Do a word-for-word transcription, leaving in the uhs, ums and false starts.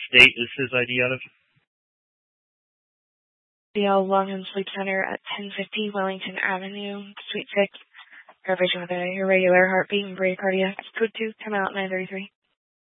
state is his I D out of? D L Long Sleep Center at ten fifty Wellington Avenue, Suite six. Reservation with a irregular heartbeat and bradycardia. Code two, come out nine thirty-three.